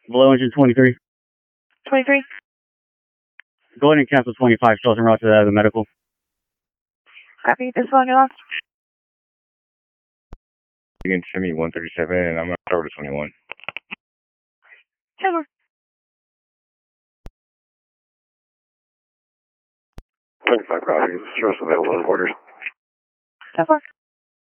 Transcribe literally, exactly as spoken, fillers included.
Below engine twenty-three. twenty-three. Go ahead and cancel twenty-five. Show us en route to the, the medical. Copy. This one you're lost. You can send me one thirty-seven and I'm going to throw to twenty-one. Sure. twenty-five copies. Show us available on orders. So far.